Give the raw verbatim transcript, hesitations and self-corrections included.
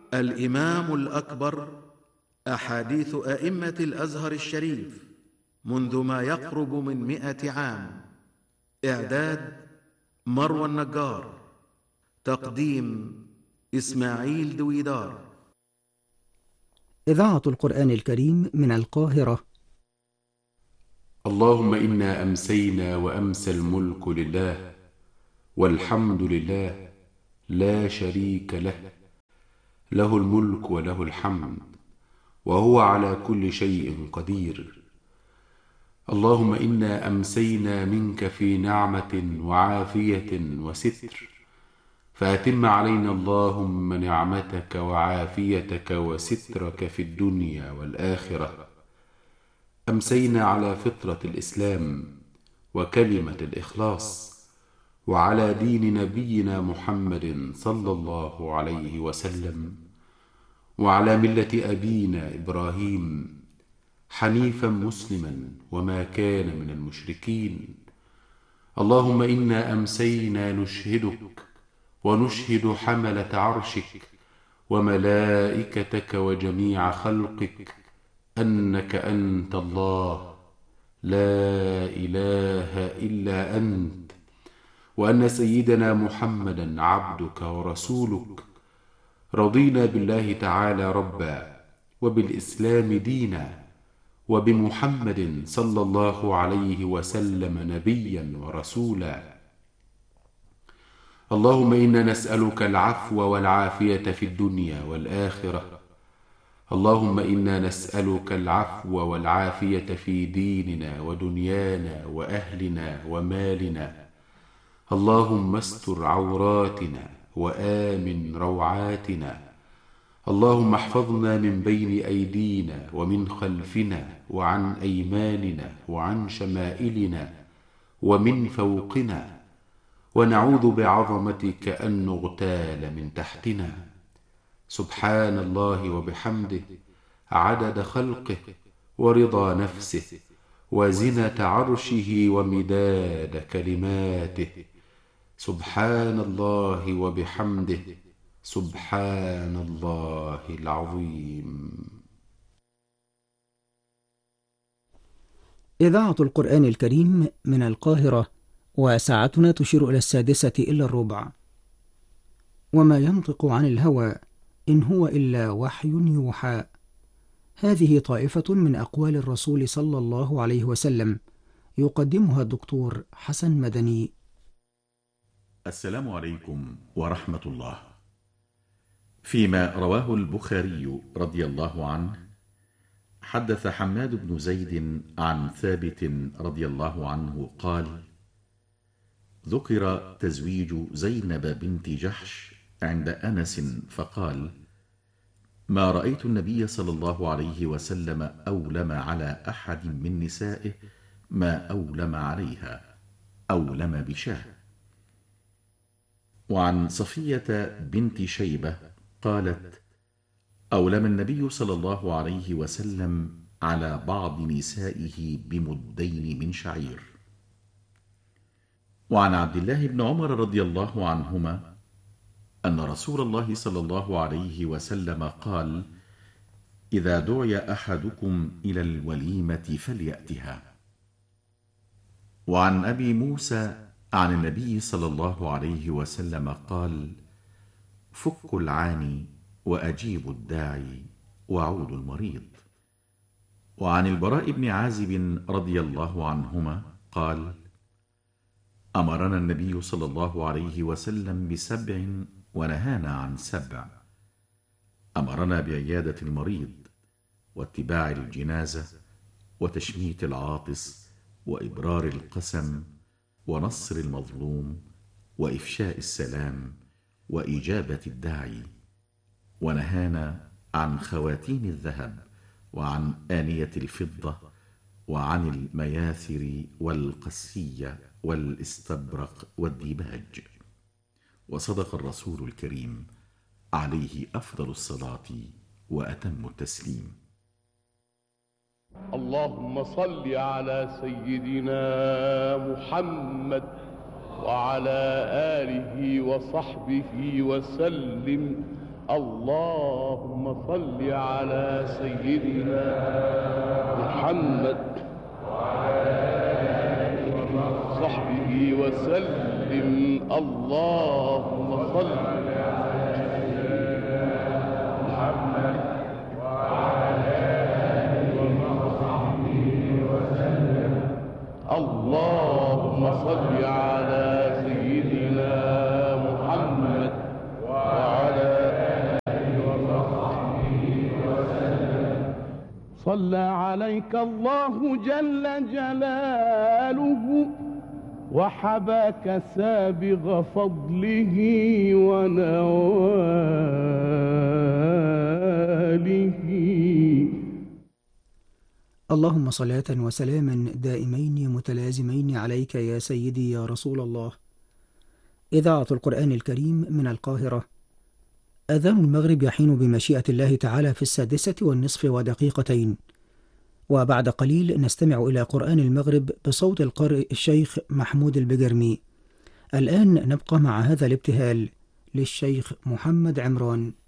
الإمام الأكبر، أحاديث أئمة الأزهر الشريف منذ ما يقرب من مئة عام. إعداد مروى النجار، تقديم إسماعيل دويدار. إذاعة القرآن الكريم من القاهرة. اللهم إنا أمسينا وأمسى الملك لله، والحمد لله لا شريك له، له الملك وله الحمد، وهو على كل شيء قدير. اللهم إنا أمسينا منك في نعمة وعافية وستر، فأتم علينا اللهم نعمتك وعافيتك وسترك في الدنيا والآخرة. أمسينا على فطرة الإسلام وكلمة الإخلاص، وعلى دين نبينا محمد صلى الله عليه وسلم، وعلى ملة أبينا إبراهيم حنيفا مسلما وما كان من المشركين. اللهم إنا أمسينا نشهدك ونشهد حملة عرشك وملائكتك وجميع خلقك أنك أنت الله لا إله إلا أنت، وأن سيدنا محمدا عبدك ورسولك. رضينا بالله تعالى ربا، وبالإسلام دينا، وبمحمد صلى الله عليه وسلم نبيا ورسولا. اللهم إنا نسألك العفو والعافية في الدنيا والآخرة. اللهم إنا نسألك العفو والعافية في ديننا ودنيانا وأهلنا ومالنا. اللهم استر عوراتنا وآمن روعاتنا. اللهم احفظنا من بين أيدينا ومن خلفنا وعن أيماننا وعن شمائلنا ومن فوقنا، ونعوذ بعظمتك أن نغتال من تحتنا. سبحان الله وبحمده عدد خلقه ورضا نفسه وزنة عرشه ومداد كلماته. سبحان الله وبحمده سبحان الله العظيم. إذاعة القرآن الكريم من القاهرة، وساعتنا تشير إلى السادسة إلا الربع. وما ينطق عن الهوى إن هو إلا وحي يوحى. هذه طائفة من أقوال الرسول صلى الله عليه وسلم، يقدمها الدكتور حسن مدني. السلام عليكم ورحمة الله. فيما رواه البخاري رضي الله عنه، حدث حماد بن زيد عن ثابت رضي الله عنه قال: ذكر تزويج زينب بنت جحش عند أنس فقال: ما رأيت النبي صلى الله عليه وسلم أولم على أحد من نسائه ما أولم عليها، أولم بشاه. وعن صفية بنت شيبة قالت: أولم النبي صلى الله عليه وسلم على بعض نسائه بمدين من شعير. وعن عبد الله بن عمر رضي الله عنهما أن رسول الله صلى الله عليه وسلم قال: إذا دعي أحدكم إلى الوليمة فليأتها. وعن أبي موسى عن النبي صلى الله عليه وسلم قال: فكوا العاني وأجيبوا الداعي وعودوا المريض. وعن البراء بن عازب رضي الله عنهما قال: أمرنا النبي صلى الله عليه وسلم بسبع ونهانا عن سبع. أمرنا بعيادة المريض، واتباع الجنازة، وتشميت العاطس، وإبرار القسم، ونصر المظلوم، وإفشاء السلام، وإجابة الداعي. ونهانا عن خواتيم الذهب، وعن آنية الفضة، وعن المياثر والقسية والاستبرق والديباج. وصدق الرسول الكريم عليه أفضل الصلاة وأتم التسليم. اللهم صل على سيدنا محمد وعلى آله وصحبه وسلم، اللهم صل على سيدنا محمد وصحبه وسلم. اللهم صل على سيدنا محمد وصحبه وسلم. اللهم صل على سيدنا محمد وعلى آله وصحبه وسلم. صلى عليك الله جل جلاله وحباك سابغ فضله ونواله. اللهم صلاة وسلاما دائمين متلازمين عليك يا سيدي يا رسول الله. إذاعة القرآن الكريم من القاهرة. أذان المغرب يحين بمشيئة الله تعالى في السادسة والنصف ودقيقتين، وبعد قليل نستمع إلى قرآن المغرب بصوت القارئ الشيخ محمود البجرمي. الآن نبقى مع هذا الابتهال للشيخ محمد عمران.